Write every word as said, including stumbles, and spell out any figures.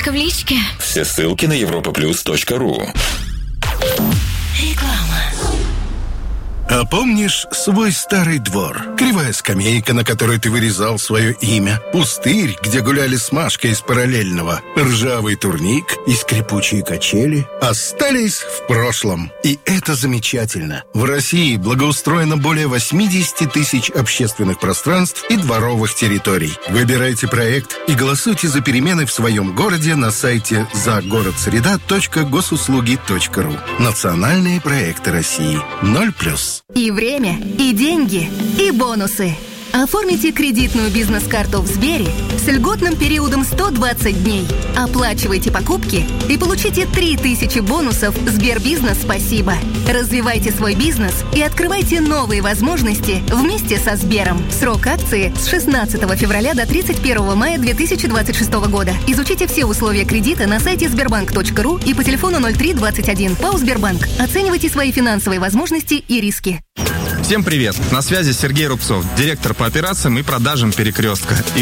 Ссылка в личке. Все ссылки на европа плюс точка ру. Реклама. А помнишь свой старый двор? Кривая скамейка, на которой ты вырезал свое имя. Пустырь, где гуляли с Машкой из параллельного. Ржавый турник и скрипучие качели остались в прошлом. И это замечательно. В России благоустроено более восемьдесят тысяч общественных пространств и дворовых территорий. Выбирайте проект и голосуйте за перемены в своем городе на сайте загородсреда точка госуслуги точка ру. Национальные проекты России. Ноль плюс. И время, и деньги, и бонусы. Оформите кредитную бизнес-карту в Сбере с льготным периодом сто двадцать дней. Оплачивайте покупки и получите три тысячи бонусов Сбербизнес «Спасибо». Развивайте свой бизнес и открывайте новые возможности вместе со Сбером. Срок акции с шестнадцатого февраля до тридцать первого мая две тысячи двадцать шестого года. Изучите все условия кредита на сайте сбербанк точка ру и по телефону ноль три двадцать один. ПАО «Сбербанк». Оценивайте свои финансовые возможности и риски. Всем привет! На связи Сергей Рубцов, директор по операциям и продажам «Перекрестка». И